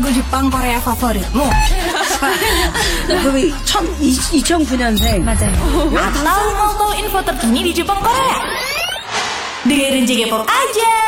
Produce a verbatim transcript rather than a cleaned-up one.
lagu Jepang Korea favoritmu? 그게 이천구 년생. 맞아요. Atau mau tahu info terkini di Jepang Korea? Dengerin J K Pop aja.